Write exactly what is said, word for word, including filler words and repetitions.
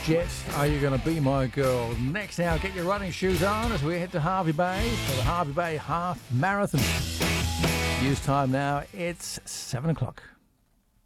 Jets, Are You Gonna Be My Girl? Next hour, get your running shoes on as we head to Harvey Bay for the Harvey Bay Half Marathon. News time now, it's seven o'clock.